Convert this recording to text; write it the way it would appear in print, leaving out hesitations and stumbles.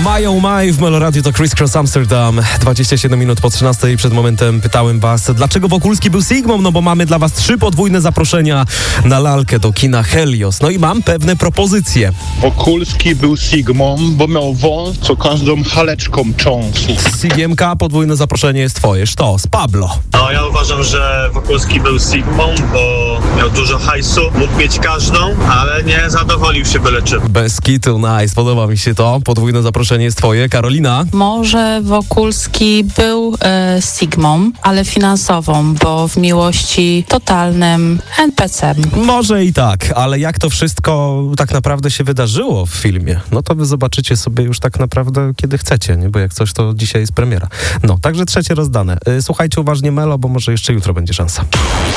Mają Maj w Meloradiu to Criss Cross Amsterdam. 27 minut po 13 i przed momentem pytałem was, dlaczego Wokulski był Sigmą? No bo mamy dla was 3 podwójne zaproszenia na lalkę do kina Helios. No i mam pewne propozycje. Wokulski był Sigmą, bo miał wąs, co każdą haleczką cząsł. Sigiemka, podwójne zaproszenie jest twoje. Sztos, Pablo. No ja uważam, że Wokulski był Sigmą, bo miał dużo hajsu, mógł mieć każdą, ale nie zadowolił się byle czym. Bez kitu, nice, podoba mi się to. Podwójne zaproszenie jest twoje. Karolina? Może Wokulski był Sigmą, ale finansową, bo w miłości totalnym NPC. Może i tak, ale jak to wszystko tak naprawdę się wydarzyło w filmie, no to wy zobaczycie sobie już tak naprawdę kiedy chcecie, nie? Bo jak coś, to dzisiaj jest premiera. No, także trzecie rozdane. Słuchajcie uważnie Melo, bo może jeszcze jutro będzie szansa.